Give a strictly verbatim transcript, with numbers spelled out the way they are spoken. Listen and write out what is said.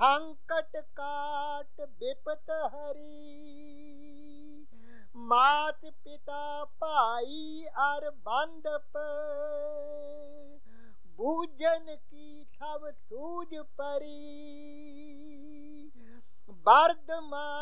संकट काट बिपत हरी। मात पिता भाई अर बांधप, बूझन की सब सूझ परी। बर्दमान